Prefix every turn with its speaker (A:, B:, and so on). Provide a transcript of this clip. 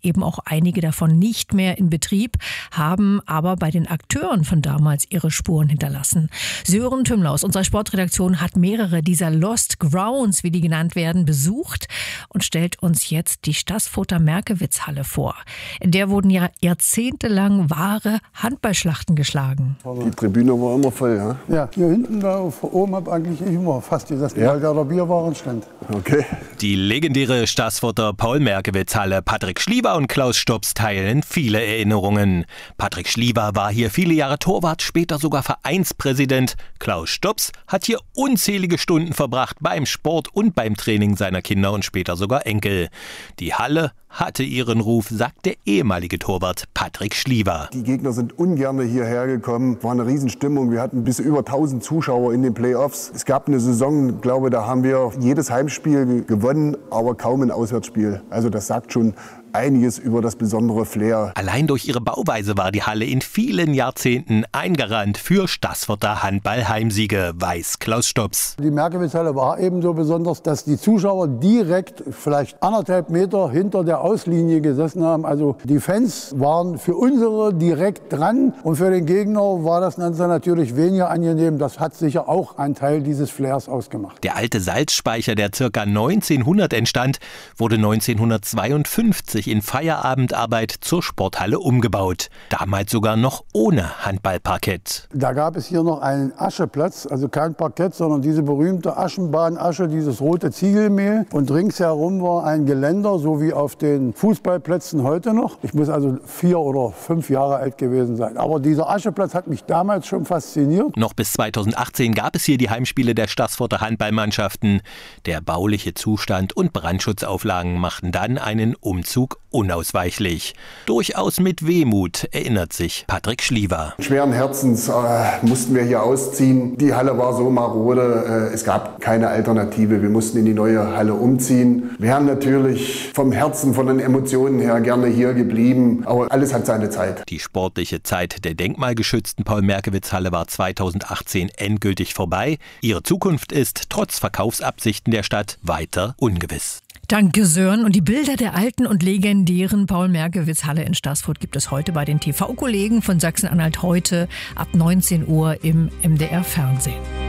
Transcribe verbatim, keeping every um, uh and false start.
A: eben auch einige davon nicht mehr in Betrieb, haben aber bei den Akteuren von damals ihre Spuren hinterlassen. Sören Tümmler aus unserer Sportredaktion hat mehrere dieser Lost Grounds, wie die genannt werden, besucht und stellt uns jetzt die Staßfurter Merkewitz-Halle vor. In der wurden ja jahrzehntelang wahre Handballschlachten geschlagen.
B: Die Tribüne war immer voll, ja?
C: Ja, hier hinten da auf oben habe eigentlich immer fast gesessen, ja, weil da der Bierwaren stand.
B: Okay.
D: Die legendäre Staßfurter Paul-Merkewitz-Halle Patrick Schliever und Klaus Stups teilen viele Erinnerungen. Patrick Schliever war hier viele Jahre Torwart, später sogar Vereinspräsident. Klaus Stups hat hier unzählige Stunden verbracht beim Sport und beim Training seiner Kinder und später sogar Enkel. Die Halle hatte ihren Ruf, sagt der ehemalige Torwart Patrick Schliever.
B: Die Gegner sind ungern hierher gekommen. War eine Riesenstimmung. Wir hatten bis über tausend Zuschauer in den Playoffs. Es gab eine Saison, glaube da haben wir jedes Heimspiel gewonnen, aber kaum ein Auswärtsspiel. Also das sagt schon einiges über das besondere Flair.
D: Allein durch ihre Bauweise war die Halle in vielen Jahrzehnten ein Garant für Staßfurter Handball-Heimsiege, weiß Klaus Stups.
C: Die Merkewitz-Halle war ebenso besonders, dass die Zuschauer direkt vielleicht anderthalb Meter hinter der Auslinie gesessen haben. Also die Fans waren für unsere direkt dran und für den Gegner war das Ganze natürlich weniger angenehm. Das hat sicher auch einen Teil dieses Flairs ausgemacht.
D: Der alte Salzspeicher, der ca. neunzehnhundert entstand, wurde neunzehnhundertzweiundfünfzig in Feierabendarbeit zur Sporthalle umgebaut. Damals sogar noch ohne Handballparkett.
C: Da gab es hier noch einen Ascheplatz, also kein Parkett, sondern diese berühmte Aschenbahnasche, dieses rote Ziegelmehl. Und ringsherum war ein Geländer, so wie auf den Fußballplätzen heute noch. Ich muss also vier oder fünf Jahre alt gewesen sein. Aber dieser Ascheplatz hat mich damals schon fasziniert.
D: Noch bis zweitausendachtzehn gab es hier die Heimspiele der Staßfurter Handballmannschaften. Der bauliche Zustand und Brandschutzauflagen machten dann einen Umzug unausweichlich. Durchaus mit Wehmut, erinnert sich Patrick Schliever.
B: Schweren Herzens äh, mussten wir hier ausziehen. Die Halle war so marode, äh, es gab keine Alternative. Wir mussten in die neue Halle umziehen. Wir wären natürlich vom Herzen, von den Emotionen her gerne hier geblieben, aber alles hat seine Zeit.
D: Die sportliche Zeit der denkmalgeschützten Paul-Merkewitz-Halle war zweitausendachtzehn endgültig vorbei. Ihre Zukunft ist trotz Verkaufsabsichten der Stadt weiter ungewiss.
A: Danke, Sören. Und die Bilder der alten und legendären Paul-Merkewitz-Halle in Staßfurt gibt es heute bei den T V-Kollegen von Sachsen-Anhalt heute ab neunzehn Uhr im M D R Fernsehen.